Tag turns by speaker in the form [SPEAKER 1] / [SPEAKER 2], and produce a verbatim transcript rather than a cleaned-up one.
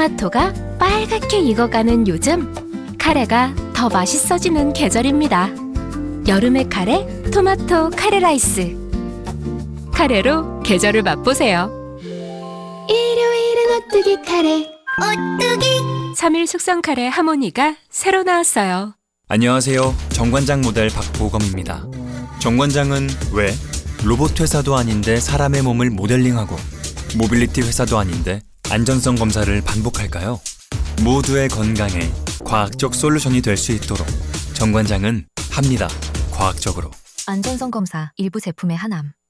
[SPEAKER 1] 토마토가 빨갛게 익어가는 요즘, 카레가 더 맛있어지는 계절입니다. 여름의 카레, 토마토 카레 라이스. 카레로 계절을 맛보세요. 일요일은 오뚜기 카레. 오뚜기! 삼 일 숙성 카레 하모니가 새로 나왔어요.
[SPEAKER 2] 안녕하세요. 정관장 모델 박보검입니다. 정관장은 왜 로봇 회사도 아닌데 사람의 몸을 모델링하고 모빌리티 회사도 아닌데 안전성 검사를 반복할까요? 모두의 건강에 과학적 솔루션이 될 수 있도록 정관장은 합니다. 과학적으로.
[SPEAKER 3] 안전성 검사 일부 제품의 하남.